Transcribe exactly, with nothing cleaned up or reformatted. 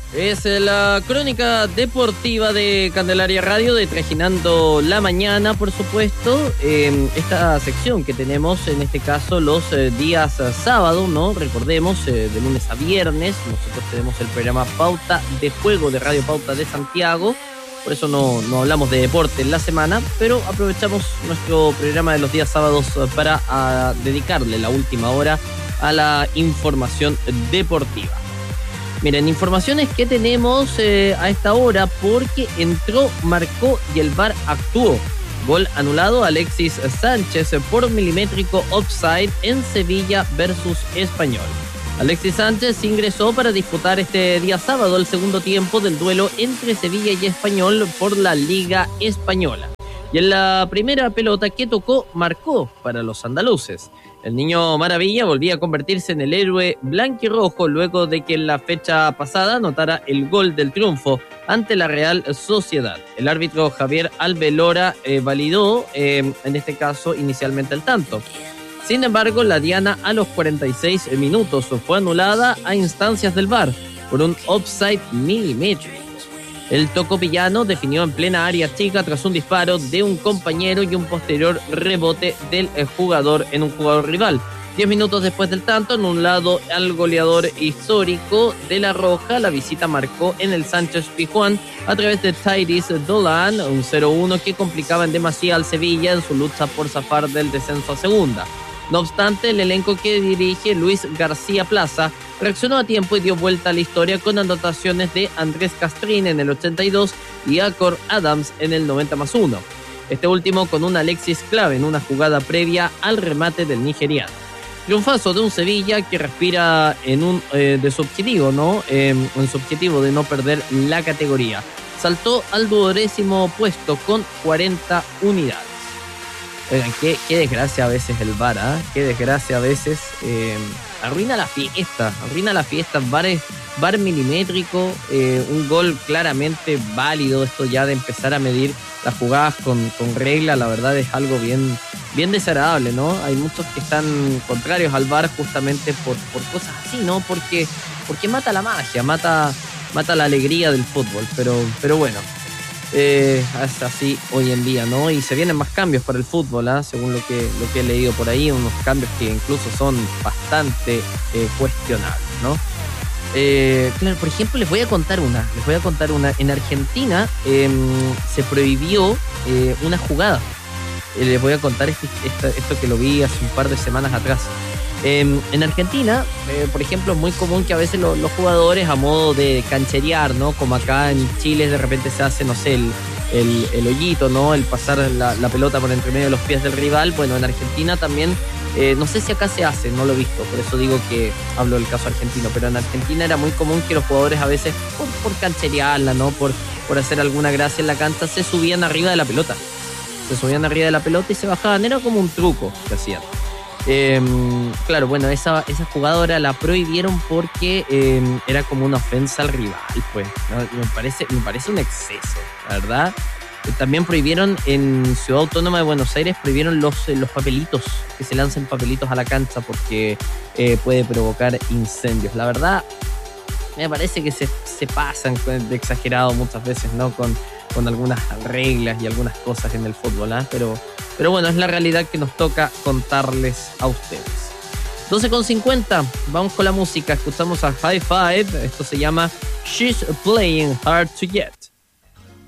Es la crónica deportiva de Candelaria Radio, de Trajinando la Mañana, por supuesto. Eh, esta sección que tenemos, en este caso, los eh, días eh, sábado, ¿no? Recordemos, eh, de lunes a viernes, nosotros tenemos el programa Pauta de Juego de Radio Pauta de Santiago. Por eso no, no hablamos de deporte en la semana, pero aprovechamos nuestro programa de los días sábados para a, dedicarle la última hora a la información deportiva. Miren, informaciones que tenemos eh, a esta hora, porque entró, marcó y el V A R actuó. Gol anulado a Alexis Sánchez por milimétrico offside en Sevilla versus Español. Alexis Sánchez ingresó para disputar este día sábado el segundo tiempo del duelo entre Sevilla y Español por la Liga Española. Y en la primera pelota que tocó, marcó para los andaluces. El niño Maravilla volvía a convertirse en el héroe blanquirrojo luego de que en la fecha pasada anotara el gol del triunfo ante la Real Sociedad. El árbitro Javier Albelora eh, validó, eh, en este caso, inicialmente el tanto. Sin embargo, la diana a los cuarenta y seis minutos fue anulada a instancias del V A R por un offside milimétrico. El tocopillano definió en plena área chica tras un disparo de un compañero y un posterior rebote del jugador en un jugador rival. Diez minutos después del tanto, en un lado al goleador histórico de La Roja, la visita marcó en el Sánchez Pizjuán a través de Tyrese Dolan, un cero uno que complicaba en demasía al Sevilla en su lucha por zafar del descenso a segunda. No obstante, el elenco que dirige Luis García Plaza reaccionó a tiempo y dio vuelta a la historia con anotaciones de Andrés Castrín en el ochenta y dos y Acor Adams en el noventa más uno. Este último con un Alexis clave en una jugada previa al remate del nigeriano. Triunfazo de un Sevilla que respira en un eh, de su objetivo, ¿no? Eh, en su objetivo de no perder la categoría. Saltó al duodécimo puesto con cuarenta unidades. Oigan, qué, qué desgracia a veces el V A R, ¿eh? Qué desgracia a veces. Eh, arruina la fiesta, arruina la fiesta. V A R, V A R milimétrico, eh, un gol claramente válido. Esto ya de empezar a medir las jugadas con, con regla, la verdad es algo bien, bien desagradable, ¿no? Hay muchos que están contrarios al V A R justamente por, por cosas así, ¿no? Porque, porque mata la magia, mata, mata la alegría del fútbol. Pero, pero bueno. Eh, es así hoy en día, ¿no? Y se vienen más cambios para el fútbol, ¿eh? Según lo que, lo que he leído por ahí, unos cambios que incluso son bastante eh, cuestionables, ¿no? Eh, claro, por ejemplo, les voy a contar una, les voy a contar una. En Argentina eh, se prohibió eh, una jugada. Eh, les voy a contar este, esto, esto que lo vi hace un par de semanas atrás. Eh, en Argentina, eh, por ejemplo, es muy común que a veces lo, los jugadores, a modo de cancherear, ¿no? Como acá en Chile de repente se hace, no sé, el, el, el hoyito, ¿no? El pasar la, la pelota por entre medio de los pies del rival. Bueno, en Argentina también, eh, no sé si acá se hace, no lo he visto, por eso digo que hablo del caso argentino, pero en Argentina era muy común que los jugadores a veces, por, por cancherearla, ¿no? Por, por hacer alguna gracia en la cancha, se subían arriba de la pelota. Se subían arriba de la pelota y se bajaban, era como un truco que hacían. Eh, claro, bueno, esa, esa jugadora la prohibieron porque eh, era como una ofensa al rival, pues, ¿no? Me parece, me parece un exceso, la verdad. Eh, también prohibieron en Ciudad Autónoma de Buenos Aires, prohibieron los, eh, los papelitos, que se lancen papelitos a la cancha porque eh, puede provocar incendios. La verdad, me parece que se, se pasan de exagerado muchas veces, ¿no? Con, con algunas reglas y algunas cosas en el fútbol, ¿eh? Pero Pero bueno, es la realidad que nos toca contarles a ustedes. doce con cincuenta, vamos con la música. Escuchamos a High Five. Esto se llama She's Playing Hard to Get.